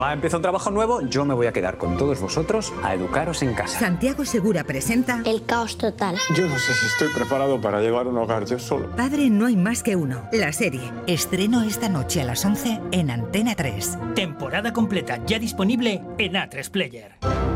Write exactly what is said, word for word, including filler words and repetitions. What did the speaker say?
Ah, empieza un trabajo nuevo, yo me voy a quedar con todos vosotros a educaros en casa. Santiago Segura presenta El caos total. Yo no sé si estoy preparado para llevar un hogar yo solo. Padre no hay más que uno, la serie. Estreno esta noche a las once en Antena tres. Temporada completa ya disponible en A tres Player.